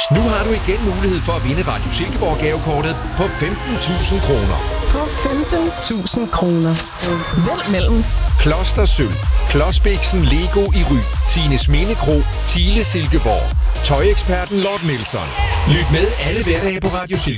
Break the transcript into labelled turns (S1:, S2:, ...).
S1: Nu har du igen mulighed for at vinde Radio Silkeborg-gavekortet på 15.000 kroner.
S2: På 15.000 kroner. Vælg mellem
S1: Kloster Sølv, Klodsbiksen Lego i Ry, Tines Mindekro, Thiele Silkeborg, Tøjeksperten Lord Milson. Lyt med alle hverdage på Radio Silkeborg.